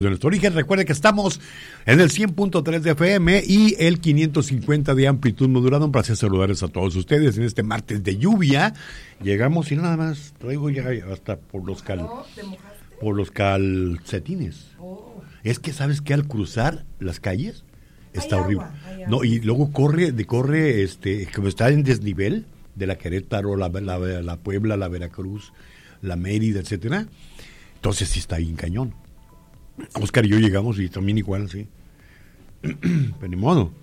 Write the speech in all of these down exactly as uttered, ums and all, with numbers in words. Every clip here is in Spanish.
de nuestro origen. Recuerde que estamos en el cien punto tres de F M y el quinientos cincuenta de amplitud modulada. Un placer saludarles a todos ustedes en este martes de lluvia. Llegamos y nada más traigo ya hasta por los cal por los calcetines. Oh. Es que sabes que al cruzar las calles está hay horrible. Agua, no, y luego corre, de corre, este, como está en desnivel de la Querétaro, la, la, la Puebla, la Veracruz, la Mérida, etcétera. Entonces sí está ahí en cañón. Oscar y yo llegamos y también igual, sí. Pero ni modo.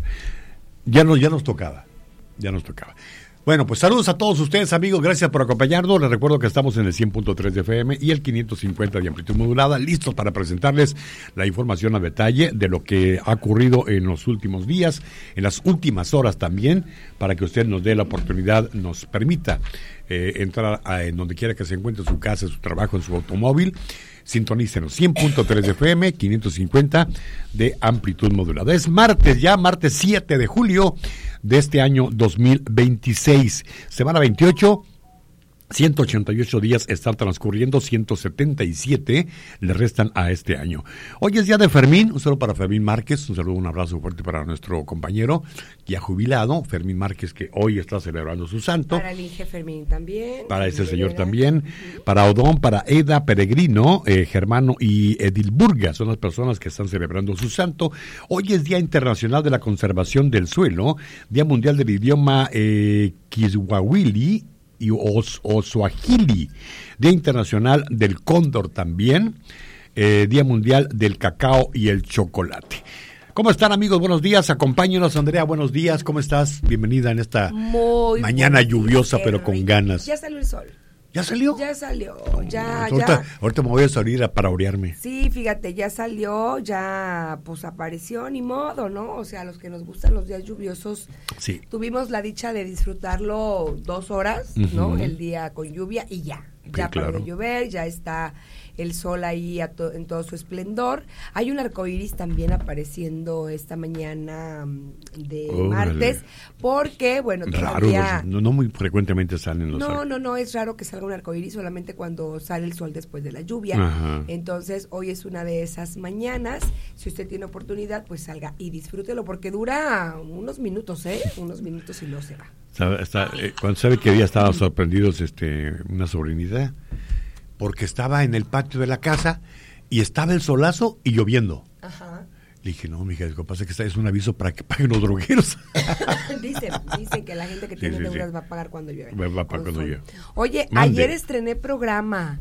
Ya nos, ya nos tocaba. Ya nos tocaba. Bueno, pues saludos a todos ustedes, amigos. Gracias por acompañarnos. Les recuerdo que estamos en el cien punto tres de F M y el quinientos cincuenta de amplitud modulada, listos para presentarles la información a detalle de lo que ha ocurrido en los últimos días, en las últimas horas también, para que usted nos dé la oportunidad, nos permita eh, entrar a, en donde quiera que se encuentre, en su casa, en su trabajo, en su automóvil. Sintonícenos, cien punto tres de F M, quinientos cincuenta de amplitud modulada. Es martes ya, martes siete de julio de este año dos mil veintiséis. Semana veintiocho, ciento ochenta y ocho días están transcurriendo, ciento setenta y siete le restan a este año. Hoy es día de Fermín, un saludo para Fermín Márquez, un saludo, un abrazo fuerte para nuestro compañero ya jubilado, Fermín Márquez, que hoy está celebrando su santo. Para el Inge Fermín también. Para ese señor también, uh-huh. Para Odón, para Eda Peregrino, eh, Germano y Edilburga, son las personas que están celebrando su santo. Hoy es Día Internacional de la Conservación del Suelo, Día Mundial del Idioma eh, Kiswahili y Os, Oswahili, Día Internacional del Cóndor también, eh, Día Mundial del Cacao y el Chocolate. ¿Cómo están, amigos? Buenos días, acompáñenos. Andrea, buenos días, ¿cómo estás? Bienvenida en esta Muy mañana lluviosa, pero con ganas. Ya salió el sol. ¿Ya salió? Ya salió, no, ya, ahorita, ya. Ahorita me voy a salir a, para orearme. Sí, fíjate, ya salió, ya pues apareció, ni modo, ¿no? O sea, los que nos gustan los días lluviosos, sí. Tuvimos la dicha de disfrutarlo dos horas, uh-huh. ¿no? El día con lluvia y ya, sí, ya paró de llover, ya está el sol ahí a to- en todo su esplendor. Hay un arcoíris también apareciendo esta mañana de oh, martes, vale. Porque, bueno, todavía... Raro, no, no muy frecuentemente salen los... No, ar- no, no, es raro que salga un arcoíris solamente cuando sale el sol después de la lluvia. Ajá. Entonces, hoy es una de esas mañanas. Si usted tiene oportunidad, pues salga y disfrútelo, porque dura unos minutos, ¿eh? Unos minutos y luego se va. ¿Sabe, está, eh, cuando sabe que día estaban sorprendidos este, una sobrinita, porque estaba en el patio de la casa y estaba el solazo y lloviendo. Ajá. Le dije, no, mija, lo que pasa es que es un aviso para que paguen los drogueros. dicen, dicen que la gente que tiene sí, sí, deudas sí. va a pagar cuando llueve. Va a pagar cuando llueve. Oye, Mande. ayer estrené programa.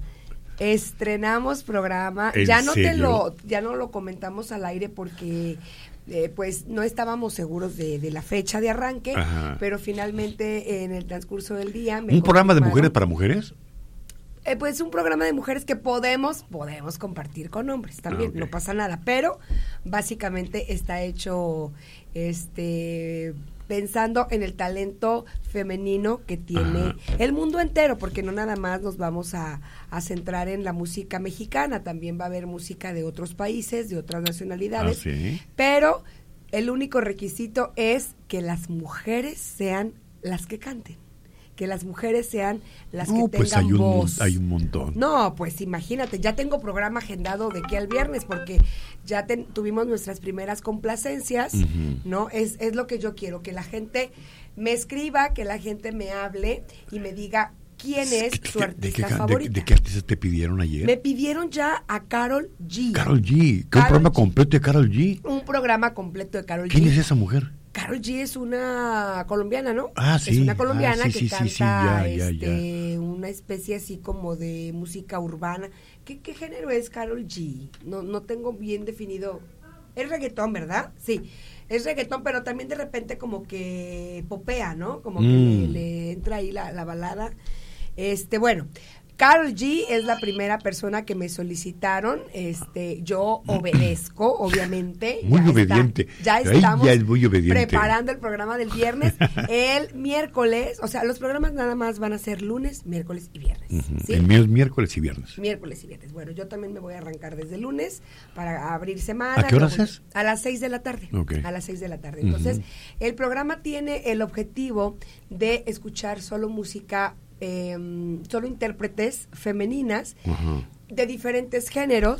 Estrenamos programa. Ya no serio? te lo, ya no lo comentamos al aire porque eh, pues no estábamos seguros de, de la fecha de arranque, Ajá. pero finalmente en el transcurso del día me ¿Un programa de mujeres para mujeres? Eh, pues un programa de mujeres que podemos, podemos compartir con hombres también, okay. No pasa nada, pero básicamente está hecho este pensando en el talento femenino que tiene Ajá. el mundo entero, porque no nada más nos vamos a, a centrar en la música mexicana, también va a haber música de otros países, de otras nacionalidades, ¿Ah, sí? Pero el único requisito es que las mujeres sean las que canten. Que las mujeres sean las no, que pues tengan hay un, voz. hay un montón. No, pues imagínate, ya tengo programa agendado de aquí al viernes porque ya ten, tuvimos nuestras primeras complacencias, uh-huh. ¿no? Es, es lo que yo quiero, que la gente me escriba, que la gente me hable y me diga quién es su artista de, de, favorita. De, de qué artistas te pidieron ayer? Me pidieron ya a Karol G. Karol G. ¿Qué un programa G. completo de Karol G? Un programa completo de Karol G. ¿Quién es esa mujer? Karol G es una colombiana, ¿no? Ah, sí. Es una colombiana ah, sí, que sí, canta sí, sí, ya, este, ya, ya. una especie así como de música urbana. ¿Qué, qué género es Karol G? No, no tengo bien definido. Es reggaetón, ¿verdad? Sí, es reggaetón, pero también de repente como que popea, ¿no? Como que mm. le, le entra ahí la, la balada. Este, bueno... Karol G es la primera persona que me solicitaron, este, yo obedezco, obviamente. Muy ya obediente. Está, ya estamos ya es muy obediente. preparando el programa del viernes. El miércoles, o sea, los programas nada más van a ser lunes, miércoles y viernes. Uh-huh. ¿Sí? El miércoles y viernes. Miércoles y viernes. Bueno, yo también me voy a arrancar desde lunes para abrir semana. ¿A qué horas es? A las seis de la tarde. Okay. A las seis de la tarde. Entonces, uh-huh. el programa tiene el objetivo de escuchar solo música Eh, solo intérpretes femeninas uh-huh. de diferentes géneros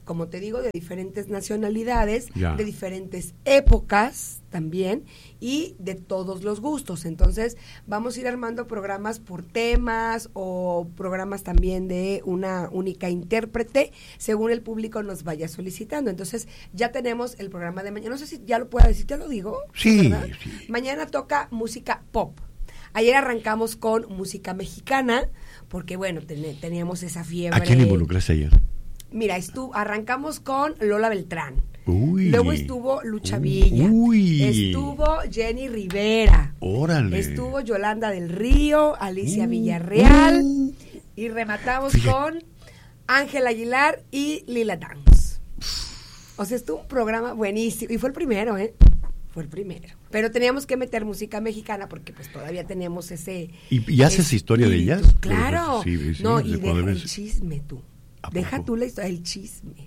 como te digo, de diferentes nacionalidades, ya. de diferentes épocas también y de todos los gustos. Entonces vamos a ir armando programas por temas o programas también de una única intérprete según el público nos vaya solicitando. Entonces ya tenemos el programa de mañana. No sé si ya lo puedo decir, ¿te lo digo? Sí, sí. Mañana toca música pop. Ayer arrancamos con música mexicana porque, bueno, ten, teníamos esa fiebre. ¿A quién involucraste ayer? Mira, estuvo, arrancamos con Lola Beltrán. Uy. Luego estuvo Lucha Villa. Uy. Estuvo Jenny Rivera. Órale. Estuvo Yolanda del Río, Alicia uh, Villarreal. Uh. Y rematamos Fíjate. con Ángel Aguilar y Lila Downs. O sea, estuvo un programa buenísimo. Y fue el primero, ¿eh? Fue el primero. Pero teníamos que meter música mexicana porque pues todavía teníamos ese... ¿Y, y haces ese historia espíritu. de ellas? Claro. Sí, sí, no, sí, y deja el chisme tú. Deja poco? tú la historia, el chisme.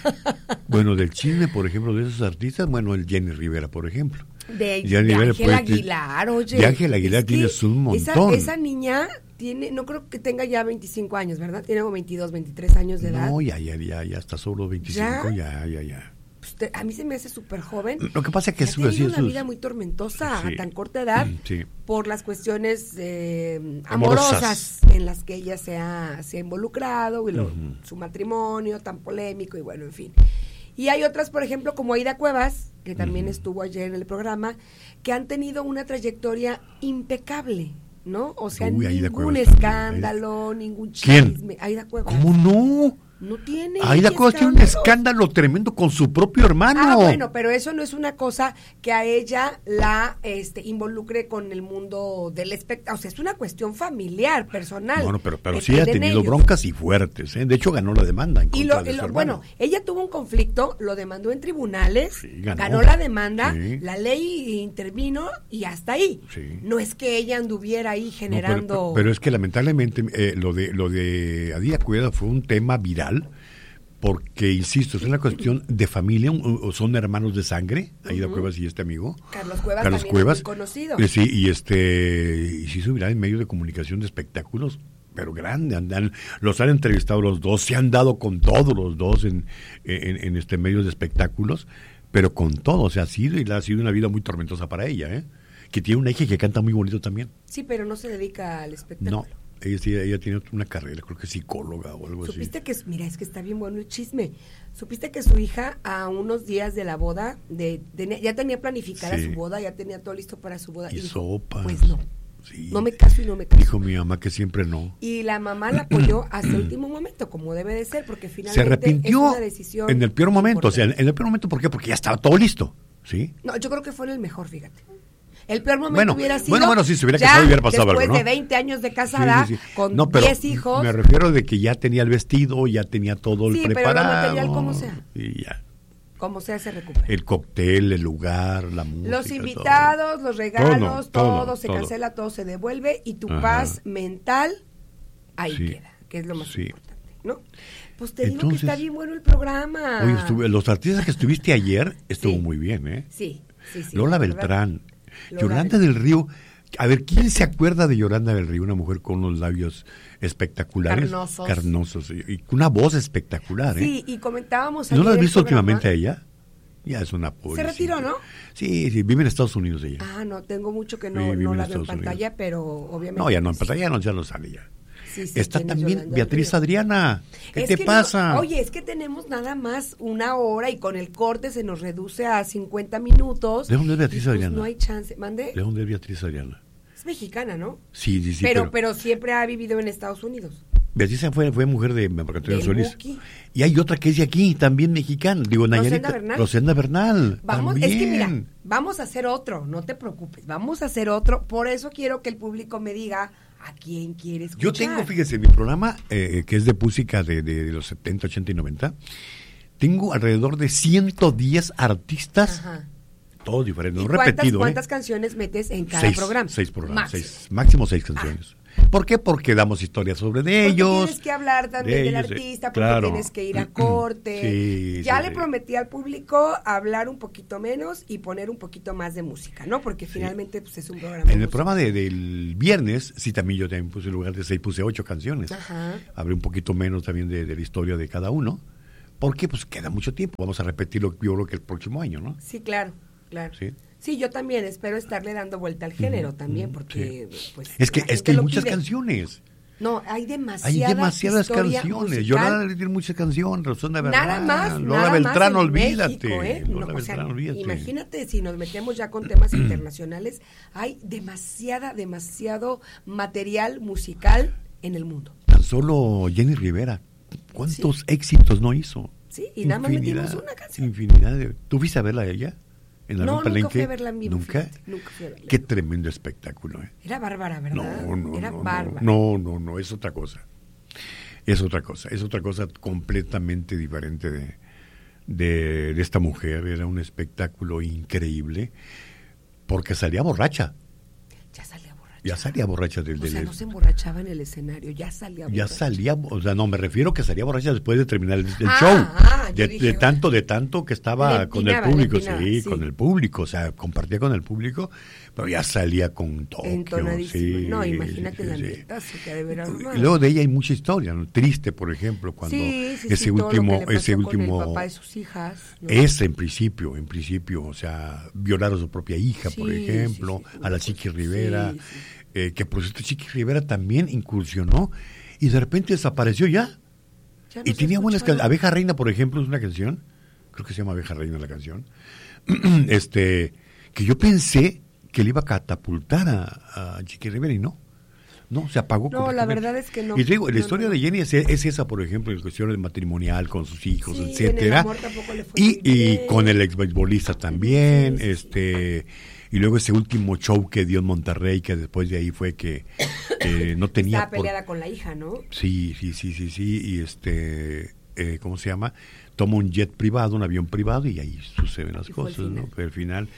Bueno, del chisme, por ejemplo, de esos artistas, bueno, el Jenny Rivera, por ejemplo. De, de Ángel pues, Aguilar, oye. De Ángel Aguilar tienes un montón. Esa, esa niña tiene, no creo que tenga ya veinticinco años, ¿verdad? Tiene como veintidós, veintitrés años de edad. No, ya, ya, ya, ya está sobre los veinticinco, ya, ya, ya. ya. Pues te, a mí se me hace súper joven. Lo que pasa es que es una sus... vida muy tormentosa sí. a tan corta edad sí. por las cuestiones eh, amorosas, amorosas en las que ella se ha, se ha involucrado y lo, uh-huh. su matrimonio tan polémico y bueno, en fin. Y hay otras, por ejemplo, como Aida Cuevas, que también uh-huh. estuvo ayer en el programa, que han tenido una trayectoria impecable, ¿no? O sea, Uy, ningún escándalo, Aida. ningún chisme. ¿Quién? Aida Cuevas. ¿Cómo no? No tiene. Aida Cuevas tiene un escándalo tremendo con su propio hermano. Ah, bueno, pero eso no es una cosa que a ella la este, involucre con el mundo del espectáculo. O sea, es una cuestión familiar, personal. Bueno, pero, pero sí ha tenido ellos. broncas y fuertes. ¿eh? De hecho, ganó la demanda. En y contra lo, de y su lo bueno, ella tuvo un conflicto, lo demandó en tribunales, sí, ganó. ganó la demanda, sí. la ley intervino y hasta ahí. Sí. No es que ella anduviera ahí generando. No, pero, pero, pero es que lamentablemente eh, lo de lo de Aida Cuevas fue un tema viral. Porque, insisto, es una cuestión de familia, o son hermanos de sangre, Aida uh-huh. Cuevas y este amigo. Carlos Cuevas Carlos también Cuevas, es muy conocido. Eh, sí, y este, y sí se viral en medios de comunicación de espectáculos, pero grande, andan, los han entrevistado los dos, se han dado con todos los dos en, en, en este medios de espectáculos, pero con todo, o sea, ha sido, y ha sido una vida muy tormentosa para ella, ¿eh? Que tiene una hija que canta muy bonito también. Sí, pero no se dedica al espectáculo. No. Ella, sí, ella tiene una carrera, creo que es psicóloga o algo ¿Supiste así. que, mira, es que está bien bueno el chisme. ¿Supiste que su hija a unos días de la boda, de, de ya tenía planificada sí. su boda, ya tenía todo listo para su boda? Y, y dijo, sopas. Pues no, sí. no me caso y no me caso. Dijo mi mamá que siempre no. Y la mamá la apoyó hasta el último momento, como debe de ser, porque finalmente se arrepintió es una decisión en el peor momento, importante. o sea, en el peor momento, ¿por qué? Porque ya estaba todo listo, ¿sí? No, yo creo que fue en el mejor, fíjate. El peor momento bueno, hubiera sido bueno, bueno, si se hubiera casado hubiera pasado después algo, ¿no? de veinte años de casada, sí, sí, sí. con no, diez hijos. Me refiero de que ya tenía el vestido, ya tenía todo sí, el preparado. Sí, pero lo material como sea. Y ya. Como sea se recupera. El cóctel, el lugar, la música. Los invitados, todo. los regalos, todo, todo, todo se todo. cancela, todo se devuelve y tu Ajá. paz mental ahí sí, queda, que es lo más sí. importante, ¿no? Pues te Entonces, digo que está bien bueno el programa. Oye, estuve, los artistas que estuviste ayer estuvo sí. muy bien, ¿eh? Sí, sí, sí. Lola Beltrán. Lola Yolanda del Río, a ver, ¿quién se acuerda de Yolanda del Río? Una mujer con unos labios espectaculares, carnosos, carnosos y, y una voz espectacular, ¿eh? Sí, y comentábamos ¿No la has visto últimamente a ella? Ya es una pobre. Se retiró, ¿no? Sí, sí, vive en Estados Unidos ella. Ah, no, tengo mucho que no, sí, no la veo en pantalla, Unidos. Pero obviamente... No, ya no, en pantalla ya no, ya no sale ya. Sí, sí, está también Beatriz Adriana. ¿Qué es te que pasa? No, oye, es que tenemos nada más una hora y con el corte se nos reduce a cincuenta minutos. ¿De dónde es Beatriz pues Adriana? No hay chance. ¿Mande? ¿De dónde es Beatriz Adriana? Es mexicana, ¿no? Sí, sí, sí. Pero, pero, pero siempre ha vivido en Estados Unidos. Beatriz fue, fue mujer de Marco Antonio Solís. Y hay otra que es de aquí, también mexicana. Digo, Nayarita. Bernal. Rosenda Bernal. Vamos, también. es que mira, vamos a hacer otro, no te preocupes. Vamos a hacer otro. Por eso quiero que el público me diga a quién quiere escuchar. Yo tengo, fíjese, mi programa, eh, que es de música de, de, de los setenta, ochenta y noventa, tengo alrededor de ciento diez artistas. Ajá. Todos diferentes, no repetido. ¿Cuántas ¿eh? canciones metes en cada seis, programa? Seis programas, máximo. Seis, máximo seis canciones. Ah. ¿Por qué? Porque damos historias sobre de porque ellos. Tienes que hablar también de del ellos, artista, porque claro. tienes que ir a corte. Sí, ya sí, le sí. prometí al público hablar un poquito menos y poner un poquito más de música, ¿no? Porque sí. finalmente pues, es un programa. En el musical. programa de, del viernes, sí, también yo también puse en lugar de seis, puse ocho canciones. Ajá. Hablé un poquito menos también de, de la historia de cada uno. Porque pues queda mucho tiempo. Vamos a repetirlo, yo creo que el próximo año, ¿no? Sí, claro, claro. Sí. Sí, yo también espero estarle dando vuelta al género uh-huh, también, porque sí. pues es que es que hay muchas pide. canciones. No, hay demasiadas, hay demasiadas canciones. Yo nada le tiene muchas canciones, Razón de Verdad. Nada más, Lola nada Beltrán, más olvídate. México, ¿eh? Lola no, Beltrán, o sea, olvídate. Imagínate si nos metemos ya con temas internacionales, hay demasiada, demasiado material musical en el mundo. Tan solo Jenny Rivera, ¿cuántos sí. éxitos no hizo? Sí, y nada más metimos una canción. Infinidad de... ¿Tú fuiste a verla a ella? ¿En no, nunca Palenque? Fui a verla en vivo. ¿Nunca? Fíjate, nunca fui a verla. Qué tremendo espectáculo, ¿eh? Era bárbara, ¿verdad? No, no, Era no, bárbara. No, no, no, es otra cosa. Es otra cosa, es otra cosa completamente diferente de, de, de esta mujer. Era un espectáculo increíble porque salía borracha. Ya salía borracha. Ya salía borracha del... O sea, del, no se emborrachaba en el escenario, ya salía borracha. Ya salía, o sea, no, me refiero que salía borracha después de terminar el, el ah, show. Ah, de, dije, de tanto, de tanto que estaba empinaba, con el público, empinaba, sí, sí, con el público, o sea, compartía con el público, pero ya salía con Tokio. Sí, no, imagínate sí, la sí. ambientazo que debe haber armado. Y luego de ella hay mucha historia, ¿no? Triste, por ejemplo, cuando sí, sí, ese sí, último, todo lo que le ese pasó último, con el papá de sus hijas, ¿no? Ese en principio, en principio, o sea, violar a su propia hija, sí, por ejemplo, sí, sí, a la Chiqui Rivera. Sí, sí. Eh, que por cierto Chiqui Rivera también incursionó y de repente desapareció ya, ya no y tenía buenas canciones. Abeja Reina, por ejemplo, es una canción, creo que se llama Abeja Reina la canción, este que yo pensé que le iba a catapultar a, a Chiqui Rivera y no, no, se apagó. No, la verdad es que no. Y te digo, la no, historia no, no. de Jenny es, es esa, por ejemplo, en cuestiones matrimonial con sus hijos, sí, etcétera, y, y con el exbeisbolista también, sí, sí, este... Y luego ese último show que dio en Monterrey, que después de ahí fue que eh, no tenía... Estaba peleada por... con la hija, ¿no? Sí, sí, sí, sí, sí. Y este, eh, ¿cómo se llama? Toma un jet privado, un avión privado, y ahí suceden las y cosas, ¿no? Pero al final,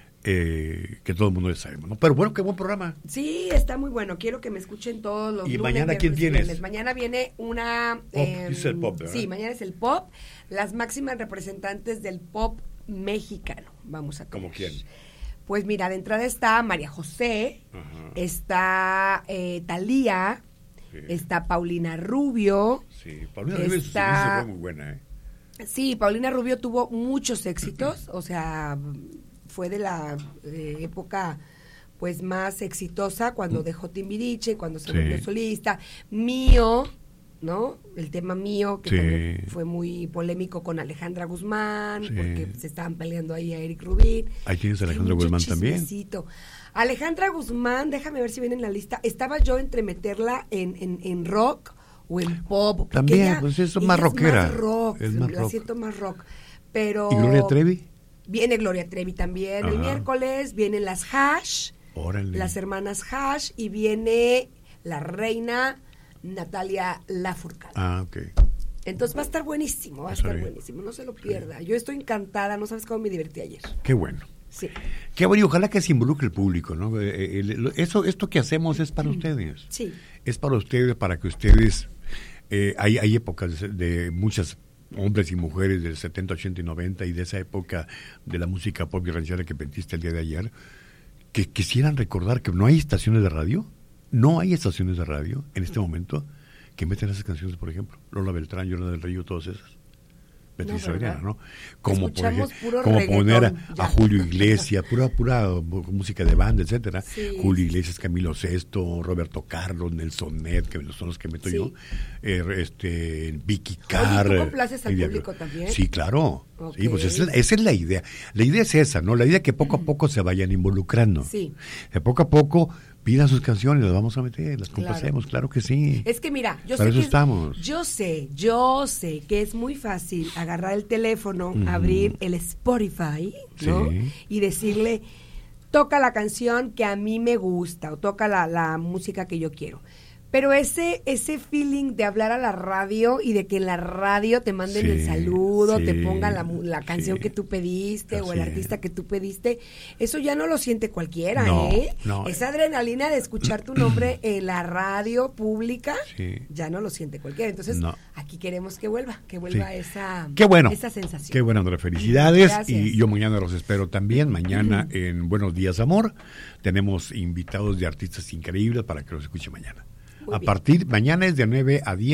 eh, que todo el mundo ya sabemos, ¿no? Pero bueno, qué buen programa. Sí, está muy bueno. Quiero que me escuchen todos los ¿Y lunes, mañana quién tienes? Viernes. Mañana viene una... Pop, eh, es el pop, ¿verdad? Sí, mañana es el pop. Las máximas representantes del pop mexicano. Vamos a tener. ¿Cómo quién? Pues mira, de entrada está María José, ajá, está eh, Thalía, sí, está Paulina Rubio. Sí, Paulina Rubio está... fue muy buena, ¿eh? Sí, Paulina Rubio tuvo muchos éxitos, o sea, fue de la eh, época pues más exitosa cuando dejó Timbiriche, cuando se volvió sí. solista. Mío, ¿no? El tema Mío, que sí. también fue muy polémico con Alejandra Guzmán, sí. porque se estaban peleando ahí a Eric Rubin. Ahí tienes a Alejandra Guzmán también. Alejandra Guzmán, déjame ver si viene en la lista. Estaba yo entre meterla en, en, en rock o en pop. También, ella, pues eso es más rockera. Es más rock, es más la rock. siento más rock. Pero ¿Y Gloria Trevi? Viene Gloria Trevi también. Ajá. El miércoles vienen las Hash, Órale. las hermanas Hash, y viene la reina Natalia Lafourcade. Ah, ok. Entonces va a estar buenísimo, va a estar buenísimo, no se lo pierda. Yo estoy encantada, no sabes cómo me divertí ayer. Qué bueno. Sí. Qué bueno, y ojalá que se involucre el público, ¿no? Eso, esto que hacemos es para ustedes. Sí. Es para ustedes, para que ustedes... Eh, hay, hay épocas de, de muchas hombres y mujeres del setenta, ochenta y noventa y de esa época de la música pop y ranchera que pentiste el día de ayer, que quisieran recordar que no hay estaciones de radio. No hay estaciones de radio en este momento que meten esas canciones, por ejemplo, Lola Beltrán, Llorona del Río, todas esas. Beatriz no, Adriana, ¿no? Como, por ejemplo, como poner a, a Julio Iglesias, pura pura música de banda, etcétera. Sí, Julio Iglesias, Camilo Sesto, Roberto Carlos, Nelson Ned, que son los que meto sí. yo, eh, este, Vicky Carr. ¿Tú complaces al público también? Sí, claro. Okay. Sí, pues esa, esa es la idea. La idea es esa, ¿no? La idea es que poco a poco se vayan involucrando. Sí. De poco a poco pidan sus canciones, las vamos a meter, las complacemos, claro. claro que sí. Es que mira, yo Para sé eso que estamos. Es, yo sé, yo sé que es muy fácil agarrar el teléfono, uh-huh. abrir el Spotify, ¿no? Sí. Y decirle, toca la canción que a mí me gusta o toca la, la música que yo quiero. Pero ese ese feeling de hablar a la radio y de que en la radio te manden sí, el saludo, sí, te pongan la, la canción sí. que tú pediste Así o el artista que tú pediste, eso ya no lo siente cualquiera, no, ¿eh? No, Esa adrenalina de escuchar tu nombre en la radio pública, sí. ya no lo siente cualquiera. Entonces, no. aquí queremos que vuelva, que vuelva sí. esa, Qué bueno, esa sensación. Qué bueno, Andrea, felicidades. Gracias. Y yo mañana los espero también. Mañana uh-huh. en Buenos Días, Amor, tenemos invitados de artistas increíbles para que los escuche mañana. Muy a bien. Partir, mañana es de nueve a diez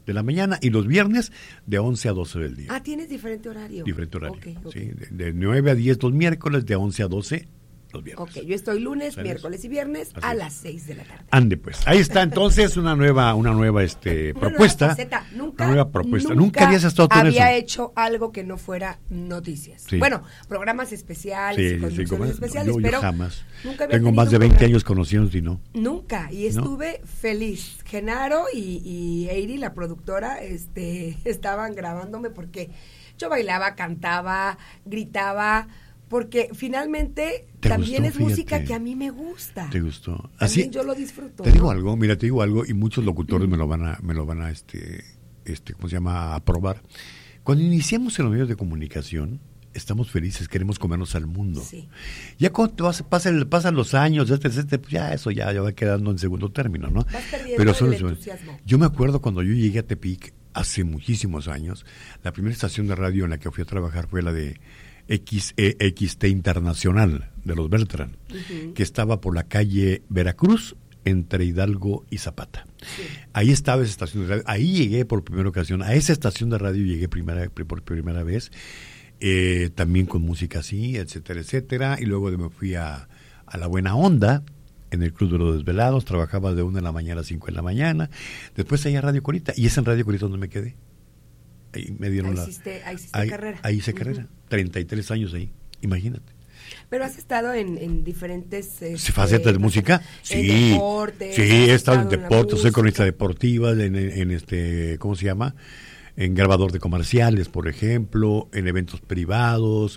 de la mañana y los viernes de once a doce del día. Ah, ¿tienes diferente horario? Diferente horario, okay, okay. sí. De, de nueve a diez los miércoles, de once a doce los viernes. Ok, yo estoy lunes, ¿sabes? Miércoles y viernes Así a es. las seis de la tarde. Ande pues, ahí está entonces una nueva, una nueva este, una propuesta. Nueva faceta. Nunca, una nueva propuesta. Nunca, nunca habías estado tú en eso. Había hecho algo que no fuera noticias. Sí. Bueno, programas especiales sí, y conducciones sí, como, especiales, yo, yo pero jamás. Nunca había Tengo más de veinte programa. años conociéndote y no. Nunca, y estuve ¿no? feliz. Genaro y, y Eiri, la productora, este, estaban grabándome porque yo bailaba, cantaba, gritaba, porque finalmente también gustó, es música fíjate, que a mí me gusta. ¿Te gustó? También Así, yo lo disfruto. Te ¿no? digo algo, mira, te digo algo, y muchos locutores me lo van a, me lo van a, este, este, ¿cómo se llama? A aprobar. Cuando iniciamos en los medios de comunicación, estamos felices, queremos comernos al mundo. Sí. Ya cuando vas, pasan, pasan los años, este, este, pues ya eso ya, ya va quedando en segundo término, ¿no? Vas perdiendo Pero son, el entusiasmo. Yo me acuerdo cuando yo llegué a Tepic hace muchísimos años, la primera estación de radio en la que fui a trabajar fue la de X E X T Internacional de los Beltrán, uh-huh. que estaba por la calle Veracruz entre Hidalgo y Zapata. Sí. Ahí estaba esa estación de radio, ahí llegué por primera ocasión, a esa estación de radio llegué primera, por primera vez, eh, también con música así, etcétera, etcétera, y luego me fui a, a La Buena Onda, en el Club de los Desvelados, trabajaba de una de la mañana a cinco de la mañana, después ahí a Radio Corita, y es en Radio Corita donde me quedé. Ahí me dieron ahí la... Hiciste, ahí hiciste ahí, carrera. Ahí hice carrera, uh-huh. treinta y tres años ahí, imagínate. Pero has estado en, en diferentes... Este, ¿Facetas de música? Sí. En deportes. Sí, he estado en deportes, soy música. cronista deportiva, en, en, en este, ¿cómo se llama? En grabador de comerciales, por ejemplo, en eventos privados,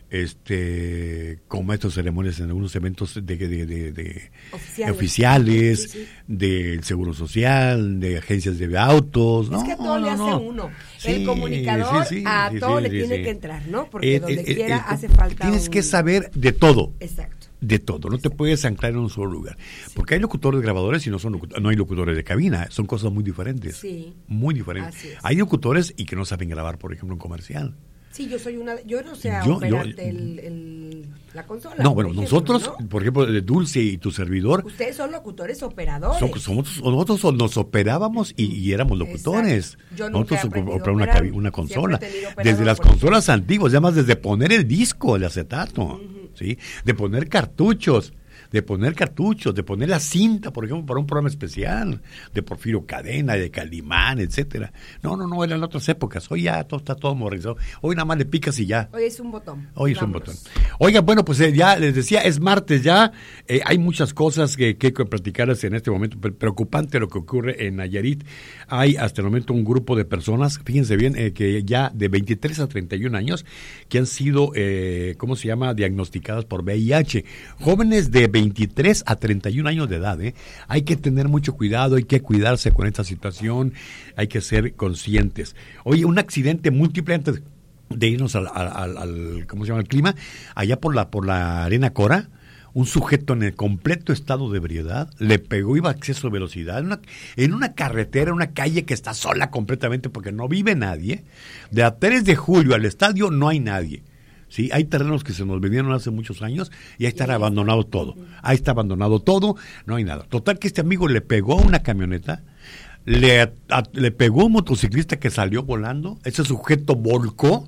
este, como maestro de ceremonias en algunos eventos de, de, de, de oficiales, oficiales sí, sí. del Seguro Social, de agencias de autos. Es no, que a todo no, le hace no. uno. Sí, el comunicador sí, sí, a sí, todo sí, le sí, tiene sí. que entrar, ¿no? Porque eh, donde eh, quiera eh, hace falta Tienes un... que saber de todo. Exacto. De todo, no te puedes anclar en un solo lugar. Sí. Porque hay locutores grabadores y no son locutores, no hay locutores de cabina, son cosas muy diferentes. Sí. Muy diferentes. Hay locutores y que no saben grabar, por ejemplo, un comercial. Sí, yo soy una, yo no sé yo, operarte yo, el, el, la consola. No, bueno, ejemplo, nosotros, ¿no? por ejemplo, Dulce y tu servidor. Ustedes son locutores operadores. Son, somos, nosotros nos operábamos y, y éramos locutores. Yo nunca nosotros operamos una, una consola. Desde las consolas antiguas, además desde poner el disco, el acetato, uh-huh. ¿sí? De poner cartuchos. de poner cartuchos, de poner la cinta, por ejemplo, para un programa especial, de Porfirio Cadena, de Calimán, etcétera. No, no, no, eran otras épocas. Hoy ya todo está todo modernizado. Hoy nada más le picas y ya. Hoy es un botón. Hoy es Vámonos. un botón. Oiga, bueno, pues eh, ya les decía, es martes ya. Eh, hay muchas cosas que, que platicarles en este momento. Preocupante lo que ocurre en Nayarit. Hay hasta el momento un grupo de personas, fíjense bien, eh, que ya de veintitrés a treinta y un años, que han sido, eh, ¿cómo se llama?, diagnosticadas por V I H. Jóvenes de veintitrés a treinta y un años de edad, ¿eh? Hay que tener mucho cuidado, hay que cuidarse con esta situación, hay que ser conscientes. Oye, un accidente múltiple antes de irnos al, al, al ¿cómo se llama?, al clima, allá por la, por la Arena Cora, un sujeto en el completo estado de ebriedad le pegó, iba a exceso de velocidad, en una, en una carretera, una calle que está sola completamente porque no vive nadie. De la tres de julio al estadio no hay nadie. Sí, hay terrenos que se nos vendieron hace muchos años y ahí está abandonado todo. Ahí está abandonado todo, no hay nada. Total que este amigo le pegó a una camioneta, le, a, le pegó a un motociclista que salió volando, ese sujeto volcó,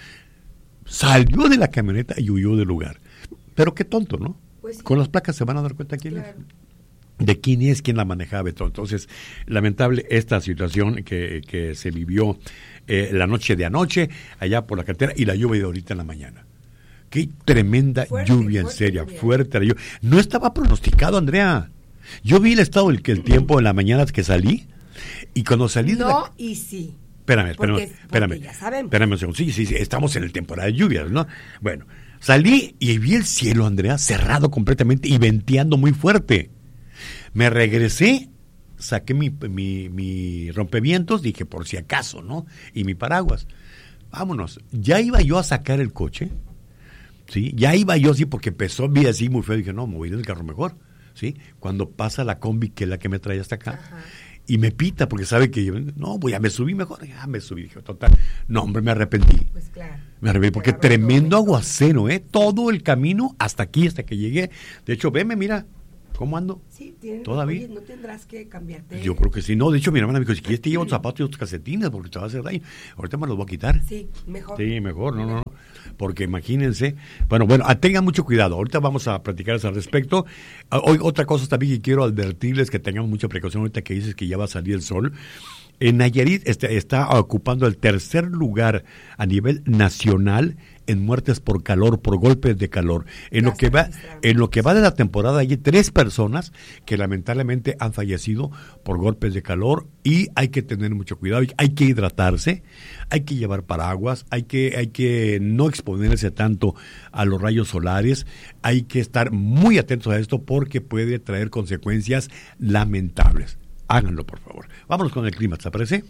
salió de la camioneta y huyó del lugar. Pero qué tonto, ¿no? Pues sí. Con las placas se van a dar cuenta quién claro. es. De quién es, quién la manejaba y todo. Entonces, lamentable esta situación que, que se vivió eh, la noche de anoche, allá por la carretera, y la lluvia de ahorita en la mañana. Qué tremenda fuerte, lluvia, fuerte, en serio, lluvia. fuerte la lluvia. No estaba pronosticado, Andrea. Yo vi el estado del que el tiempo en la mañana que salí, y cuando salí de No, la... y sí. Espérame, espérame, porque, espérame. Porque ya sabemos. Espérame un segundo. Sí, sí, sí, estamos en el temporada de lluvias, ¿no? Bueno, salí y vi el cielo, Andrea, cerrado completamente y venteando muy fuerte. Me regresé, saqué mi, mi, mi rompevientos, dije por si acaso, ¿no? Y mi paraguas. Vámonos. Ya iba yo a sacar el coche, ¿sí? Ya iba yo así porque empezó, vi así muy feo, dije, no, me voy en el carro mejor, ¿sí? Cuando pasa la combi, que es la que me trae hasta acá, Ajá. y me pita porque sabe que yo, no, pues ya me subí mejor, ya me subí, dije, total, no, hombre, me arrepentí. Pues claro. Me arrepentí porque tremendo aguacero, ¿eh? Todo el camino hasta aquí, hasta que llegué. De hecho, veme, mira, ¿Cómo ando? Sí, tiene, ¿Todavía? Oye, ¿no tendrás que cambiarte? Yo creo que sí. No, de hecho, mi hermana me dijo, si quieres te llevo tus zapatos y tus calcetines porque te va a hacer daño. Ahorita me los voy a quitar. Sí, mejor. Sí, mejor, no, no, no. Porque imagínense. Bueno, bueno, tengan mucho cuidado. Ahorita vamos a platicar al respecto. Hoy, otra cosa también que quiero advertirles, que tengan mucha precaución ahorita que dices que ya va a salir el sol. En Nayarit este, está ocupando el tercer lugar a nivel nacional en muertes por calor, por golpes de calor. En lo que va, en lo que va de la temporada hay tres personas que lamentablemente han fallecido por golpes de calor y hay que tener mucho cuidado, hay que hidratarse, hay que llevar paraguas, hay que, hay que no exponerse tanto a los rayos solares, hay que estar muy atentos a esto porque puede traer consecuencias lamentables. Háganlo, por favor. Vámonos con el clima, ¿te parece?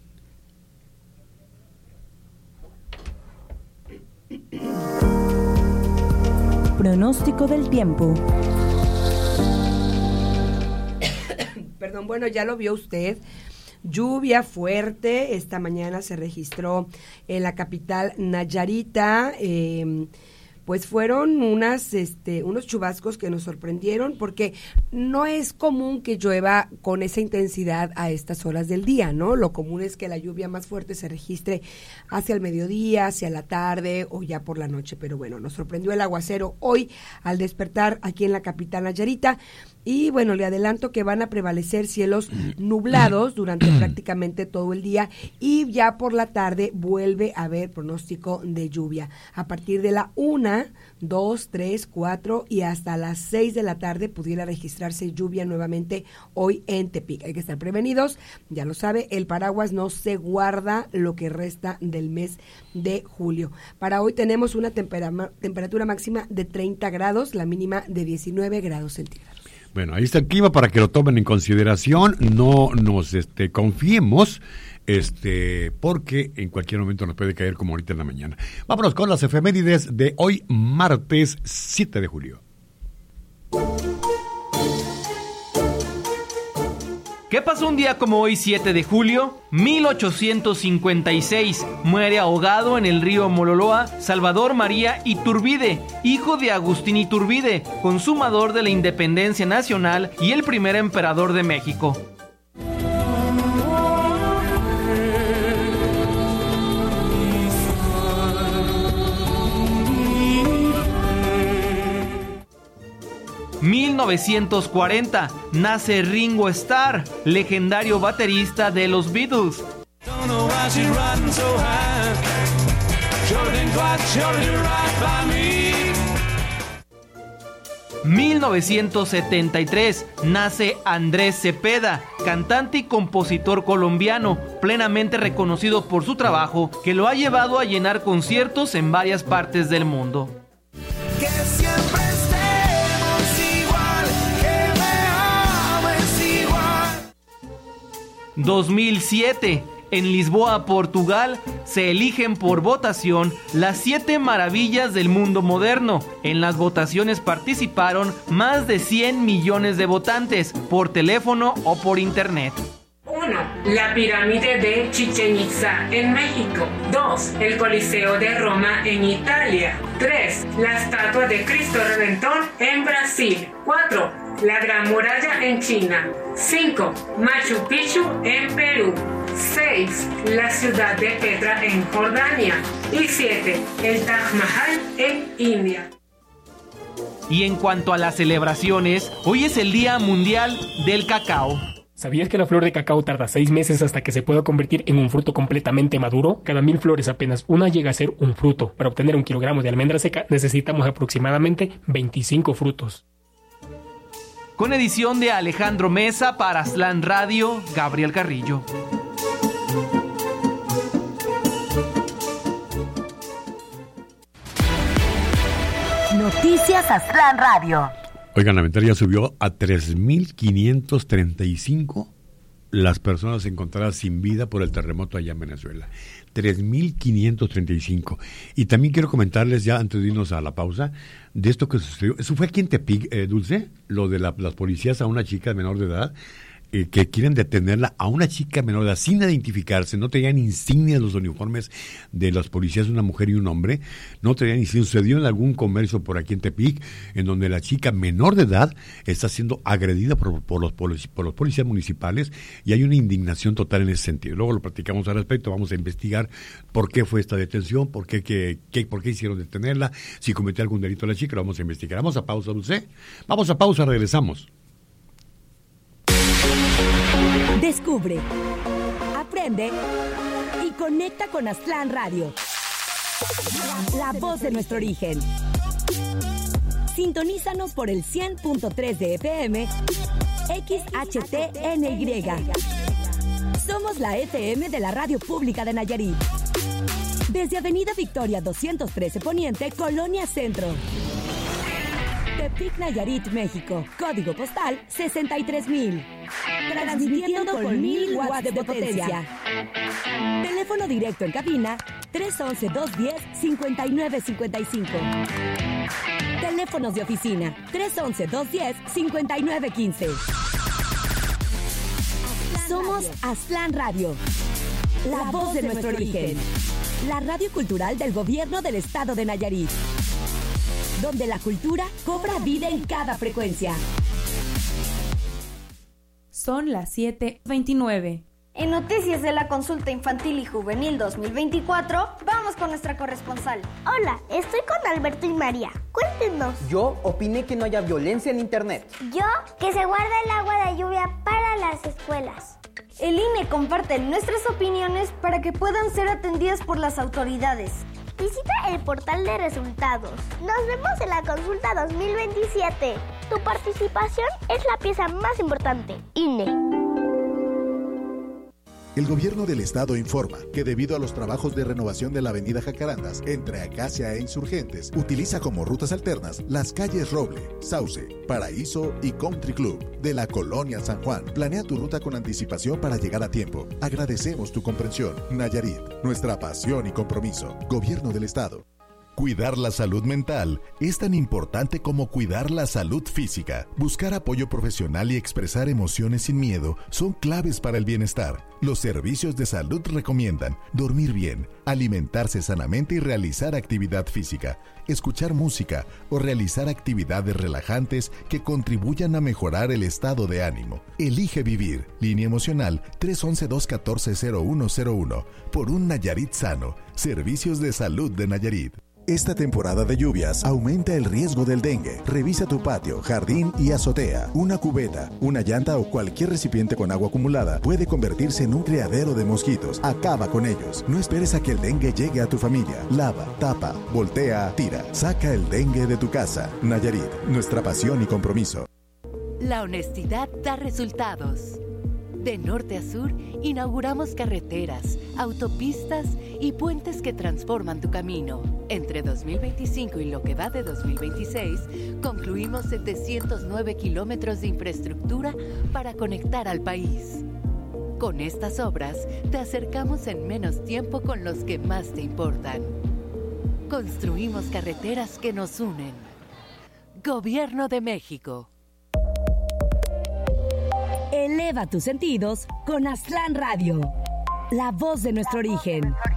Pronóstico del tiempo. Perdón, bueno, ya lo vio usted. Lluvia fuerte. Esta mañana se registró en la capital Nayarita. Eh, pues fueron unas, este, unos chubascos que nos sorprendieron porque no es común que llueva con esa intensidad a estas horas del día, ¿no? Lo común es que la lluvia más fuerte se registre hacia el mediodía, hacia la tarde o ya por la noche, pero bueno, nos sorprendió el aguacero hoy al despertar aquí en la capital Nayarita. Y bueno, le adelanto que van a prevalecer cielos nublados durante prácticamente todo el día y ya por la tarde vuelve a haber pronóstico de lluvia. A partir de la una, dos, tres, cuatro y hasta las seis de la tarde pudiera registrarse lluvia nuevamente hoy en Tepic. Hay que estar prevenidos, ya lo sabe, el paraguas no se guarda lo que resta del mes de julio. Para hoy tenemos una tempera- temperatura máxima de treinta grados, la mínima de diecinueve grados centígrados. Bueno, ahí está el clima para que lo tomen en consideración, no nos este, confiemos, este, porque en cualquier momento nos puede caer como ahorita en la mañana. Vámonos con las efemérides de hoy, martes siete de julio. ¿Qué pasó un día como hoy, siete de julio? mil ochocientos cincuenta y seis. Muere ahogado en el río Mololoa Salvador María Iturbide, hijo de Agustín Iturbide, consumador de la independencia nacional y el primer emperador de México. mil novecientos cuarenta, nace Ringo Starr, legendario baterista de los Beatles. mil novecientos setenta y tres, nace Andrés Cepeda, cantante y compositor colombiano, plenamente reconocido por su trabajo, que lo ha llevado a llenar conciertos en varias partes del mundo. Que siempre dos mil siete. En Lisboa, Portugal, se eligen por votación las siete maravillas del mundo moderno. En las votaciones participaron más de cien millones de votantes, por teléfono o por internet. uno. La pirámide de Chichén Itzá en México. dos. El Coliseo de Roma en Italia. tres. La estatua de Cristo Redentor en Brasil. cuatro. La Gran Muralla en China. cinco. Machu Picchu en Perú. seis. La ciudad de Petra en Jordania. Y siete. El Taj Mahal en India. Y en cuanto a las celebraciones, hoy es el Día Mundial del Cacao. ¿Sabías que la flor de cacao tarda seis meses hasta que se pueda convertir en un fruto completamente maduro? Cada mil flores apenas una llega a ser un fruto. Para obtener un kilogramo de almendra seca necesitamos aproximadamente veinticinco frutos. Con edición de Alejandro Mesa para Aslan Radio, Gabriel Carrillo. Noticias Aslan Radio. Oigan, la ventana ya subió a tres mil quinientos treinta y cinco las personas encontradas sin vida por el terremoto allá en Venezuela. tres mil quinientos treinta y cinco. Y también quiero comentarles ya, antes de irnos a la pausa, de esto que sucedió. Eso fue aquí en Tepic, eh, Dulce, lo de la, las policías a una chica menor de edad. eh, que quieren detenerla a una chica menor de edad sin identificarse, no tenían insignias los uniformes de las policías, una mujer y un hombre, no tenían insignias. Sucedió en algún comercio por aquí en Tepic, en donde la chica menor de edad está siendo agredida por, por, los, por los policías municipales y hay una indignación total en ese sentido. Luego lo platicamos al respecto, vamos a investigar por qué fue esta detención, por qué, qué, qué, por qué hicieron detenerla, si cometió algún delito la chica, lo vamos a investigar. Vamos a pausa, Dulce. Vamos a pausa, regresamos. Descubre, aprende y conecta con Aztlán Radio, la voz de nuestro origen. Sintonízanos por el cien punto tres de F M, X H T N Y. Somos la F M de la Radio Pública de Nayarit. Desde Avenida Victoria doscientos trece Poniente, Colonia Centro. Tepic, Nayarit, México. Código postal sesenta y tres mil. Transmitiendo con mil watts de potencia. Teléfono directo en cabina tres once, dos diez, cincuenta y nueve cincuenta y cinco. Teléfonos de oficina tres once, dos diez, cincuenta y nueve quince. Somos Aztlán Radio, la voz de nuestro origen. La radio cultural del gobierno del estado de Nayarit, donde la cultura cobra vida en cada frecuencia. Son las siete veintinueve. En Noticias de la Consulta Infantil y Juvenil dos mil veinticuatro, vamos con nuestra corresponsal. Hola, estoy con Alberto y María. Cuéntenos. Yo opiné que no haya violencia en internet. Yo, que se guarda el agua de lluvia para las escuelas. El I N E comparte nuestras opiniones para que puedan ser atendidas por las autoridades. Visita el portal de resultados. Nos vemos en la consulta dos mil veintisiete. Tu participación es la pieza más importante. I N E. El gobierno del estado informa que debido a los trabajos de renovación de la avenida Jacarandas entre Acacia e Insurgentes, utiliza como rutas alternas las calles Roble, Sauce, Paraíso y Country Club de la Colonia San Juan. Planea tu ruta con anticipación para llegar a tiempo. Agradecemos tu comprensión. Nayarit, nuestra pasión y compromiso. Gobierno del estado. Cuidar la salud mental es tan importante como cuidar la salud física. Buscar apoyo profesional y expresar emociones sin miedo son claves para el bienestar. Los servicios de salud recomiendan dormir bien, alimentarse sanamente y realizar actividad física, escuchar música o realizar actividades relajantes que contribuyan a mejorar el estado de ánimo. Elige vivir. Línea emocional tres once, dos catorce, cero uno cero uno. Por un Nayarit sano. Servicios de salud de Nayarit. Esta temporada de lluvias aumenta el riesgo del dengue. Revisa tu patio, jardín y azotea. Una cubeta, una llanta o cualquier recipiente con agua acumulada puede convertirse en un criadero de mosquitos. Acaba con ellos. No esperes a que el dengue llegue a tu familia. Lava, tapa, voltea, tira. Saca el dengue de tu casa. Nayarit, nuestra pasión y compromiso. La honestidad da resultados. De norte a sur, inauguramos carreteras, autopistas y puentes que transforman tu camino. Entre dos mil veinticinco y lo que va de dos mil veintiséis, concluimos setecientos nueve kilómetros de infraestructura para conectar al país. Con estas obras, te acercamos en menos tiempo con los que más te importan. Construimos carreteras que nos unen. Gobierno de México. Eleva tus sentidos con Aztlán Radio, la voz de nuestro origen.